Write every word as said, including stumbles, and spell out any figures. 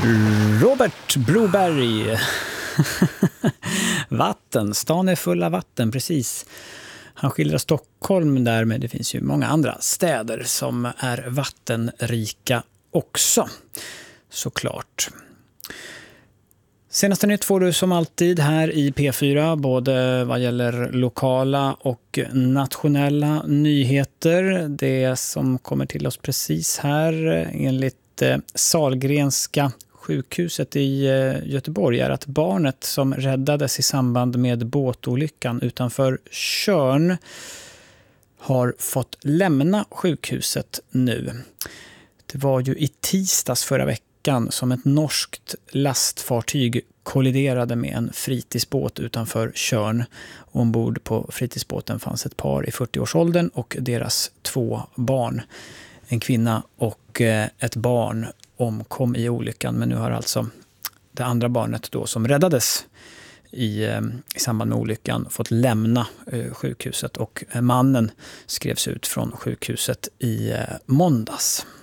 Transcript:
Robert Broberg. Vatten, stan är full av vatten, precis. Han skildrar Stockholm där, men det finns ju många andra städer som är vattenrika också, såklart. Senaste nytt får du som alltid här i P fyra, både vad gäller lokala och nationella nyheter. Det som kommer till oss precis här enligt Sahlgrenska sjukhuset i Göteborg är att barnet som räddades i samband med båtolyckan utanför Tjörn har fått lämna sjukhuset nu. Det var ju i tisdags förra veckan som ett norskt lastfartyg kolliderade med en fritidsbåt utanför Tjörn. Ombord på fritidsbåten fanns ett par i fyrtioårsåldern och deras två barn. En kvinna och ett barn omkom i olyckan, men nu har alltså det andra barnet då som räddades i, i samband med olyckan fått lämna eh, sjukhuset, och mannen skrevs ut från sjukhuset i eh, måndags.